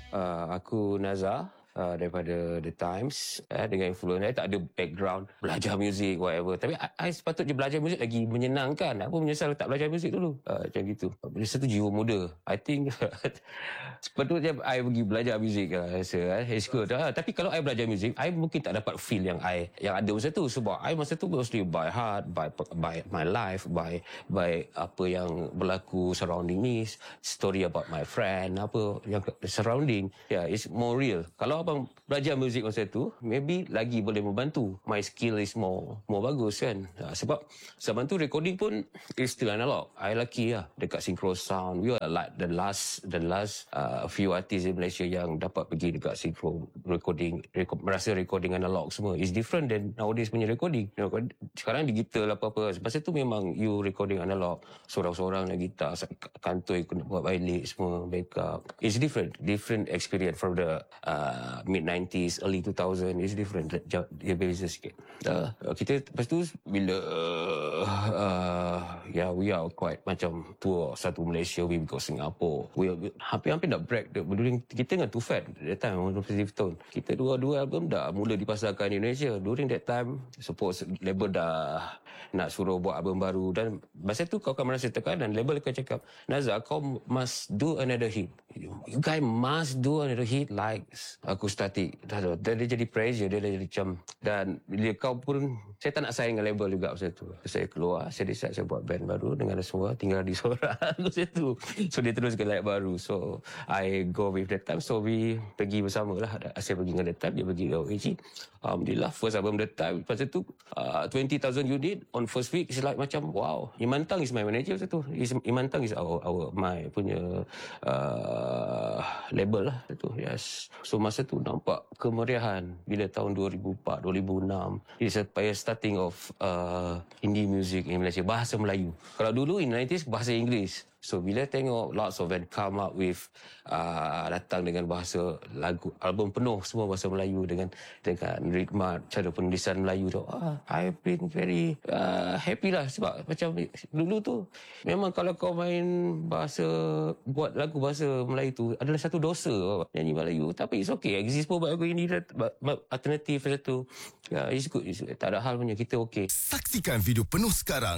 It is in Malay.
Aku Nazar daripada The Times, dengan influencer. I tak ada background belajar muzik whatever, tapi I sepatutnya belajar muzik lagi menyenangkan. Aku menyesal tak belajar muzik dulu, macam gitu. Masa tu jiwa muda, I think. Sepatutnya I pergi belajar muzik, rasa it's good. Tapi kalau I belajar muzik, I mungkin tak dapat feel yang ada masa tu, sebab I masa tu mostly by heart, by my life, by apa yang berlaku surrounding me, story about my friend, apa yang surrounding. It's more real. Kalau abang belajar muzik masa tu, maybe lagi boleh membantu. My skill is more bagus kan. Sebab zaman tu recording pun is still analog. I lucky lah dekat Synchro Sound. We are like the last few artists di Malaysia yang dapat pergi dekat Synchro recording, merasa recording analog semua. It's different than nowadays punya recording. Sekarang digital apa-apa. Masa tu memang you recording analog, seorang-seorang nak gitar, kantoi kena buat balik semua, backup. It's different experience from the mid-90s, early 2000. It's different. Dia beza sikit. Kita lepas tu bila we are quite macam tour satu Malaysia, we go Singapore. We hampir nak break. During kita dengan Too Fat that time, 20 tahun. Kita dua album dah mula dipasarkan di Indonesia. During that time, suppose label dah nak suruh buat album baru, dan masa tu kau akan merasa tekanan. Label akan cakap, Nazar, kau must do another hit. You guys must do another hit like Acoustic. Dia jadi pressure, dia jadi macam. Dan bila kau pun, saya tak nak saing dengan label juga masa tu. Saya keluar, saya decide saya buat band baru dengan semua, tinggal di seorang masa tu. So dia teruskan layak baru. So I go with that time. So we pergi bersama lah. Saya pergi dengan that time, dia pergi ke OAG. Alhamdulillah, first album that time. Masa tu 20,000 unit on first week. It's like macam wow. Iman Tang is my manager masa tu. Iman Tang is my punya label lah tu. Yes. So masa tu nampak kemeriahan bila tahun 2004, 2006. It's a starting of indie music in Malaysia, bahasa Melayu. Kalau dulu in 90s bahasa Inggeris. So bila tengok lots of band come up with datang dengan bahasa lagu, album penuh semua bahasa Melayu dengan ritma, cara penulisan Melayu tu, I've been very happy lah. Sebab macam dulu tu memang kalau kau main bahasa, buat lagu bahasa Melayu tu adalah satu dosa nyanyi Melayu. Tapi it's okay, exist pun buat lagu ini alternatif satu. It's good, tak ada hal punya, kita okay. Saksikan video penuh sekarang